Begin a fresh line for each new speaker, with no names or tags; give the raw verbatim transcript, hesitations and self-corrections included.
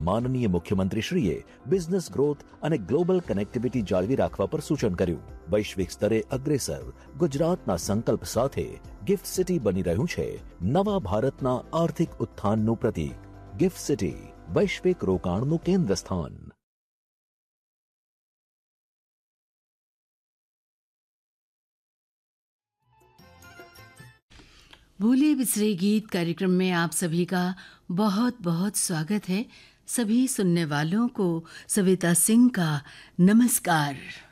માનનીય મુખ્યમંત્રીશ્રીએ business growth અને ગ્લોબલ કનેક્ટિવિટી જાળવી રાખવા પર સૂચન કર્યું. વૈશ્વિક સ્તરે અગ્રેસર ગુજરાતના સંકલ્પ સાથે ગિફ્ટ સિટી બની રહ્યું છે નવા ભારતના આર્થિક ઉત્થાનનું પ્રતીક. ગિફ્ટ સિટી વૈશ્વિક રોકાણનું કેન્દ્ર સ્થાન.
भूले बिसरे गीत कार्यक्रम में आप सभी का बहुत बहुत स्वागत है. सभी सुनने वालों को सविता सिंह का नमस्कार.